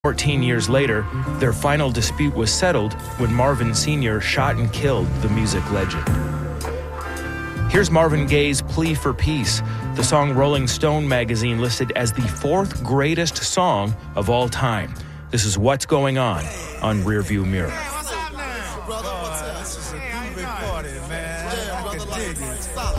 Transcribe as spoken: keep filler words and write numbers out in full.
fourteen years later, their final dispute was settled when Marvin Senior shot and killed the music legend. Here's Marvin Gaye's Plea for Peace, the song Rolling Stone magazine listed as the fourth greatest song of all time. This is What's Going On on Rearview Mirror. Hey, what's up, man? Brother, what's up? This is a groovy party, man. Yeah, brother, like, stop.